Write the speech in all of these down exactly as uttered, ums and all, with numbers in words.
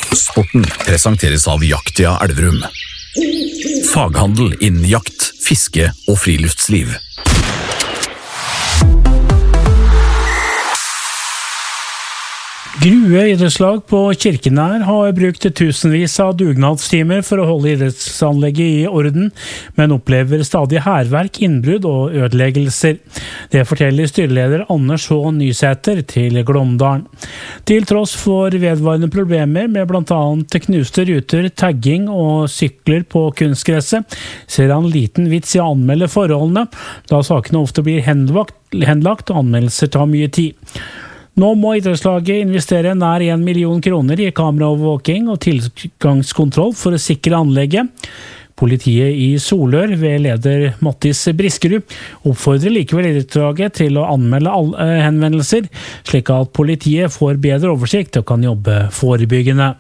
Sporten presenteres av Jaktia Elverum. Faghandel innen jakt, fiske og friluftsliv. Grue idrettslag på Kirkenær har brukt tusenvis av dugnadstimer for å holde idrettsanlegget i orden, men opplever stadig hærverk, innbrudd og ødeleggelser. Det forteller styreleder Anders H. Nysæter til Glåmdalen. Til tross for vedvarende problemer med blant annet knuste ruter, tagging og sykler på kunstgresset, ser han liten vits i å anmelde forholdene, da sakene ofte blir henlagt, henlagt og anmeldelser tar mye tid. Nå må idrettslaget investere nær en million kroner i kameraovervåking og tilgangskontroll for å sikre anlegget. Politiet i Solør ved leder Mattis Briskerud oppfordrer likevel idrettslaget til å anmelde alle henvendelser, slik at politiet får bedre oversikt og kan jobbe forebyggende.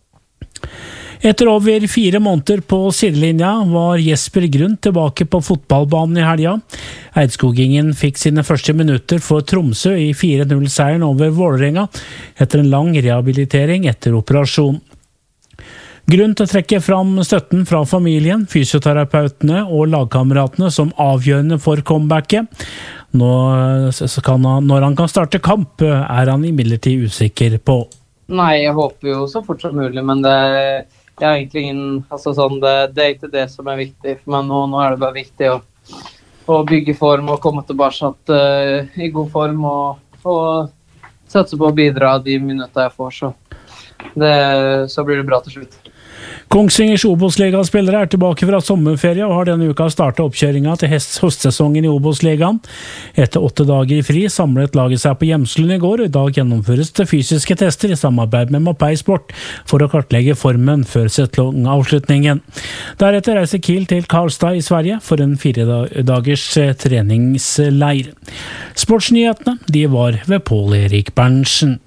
Etter over fire måneder på sidelinja var Jesper Grund tilbake på fotballbanen i helga. Eidskogingen fikk sine første minutter for Tromsø i fire null-seieren over Vålerenga etter en lang rehabilitering etter operasjon. Grunn til å trekke fram støtten fra familien, fysioterapeutene og lagkameratene som avgjørende for comebacket. Nå, kan han, når han kan starte kamp, er han imidlertid usikker på. Nei, jeg håper jo så fort som mulig, men det jeg har egentlig ingen, altså sånn, det, det er ikke det som er viktig for meg nå. Nå er det bare viktig å, å bygge form og komme tilbake uh, i god form og, og satse på å bidra de minutter jeg får, så, det, så blir det bra til slutt. Kongsvingers Obos-ligaspillere er tilbake fra sommerferie og har denne uka startet oppkjøringen til høstsesongen i Obos-ligaen. Etter åtte dager i fri samlet laget seg på Hjemslund i går, og i dag gjennomføres det fysiske tester i samarbeid med Mapei Sport for å kartlegge formen før sesongavslutningen. Deretter reiser Kiel til Karlstad i Sverige for en fire dagers treningsleir. Sportsnyhetene, de var ved Pål Erik Berntsen.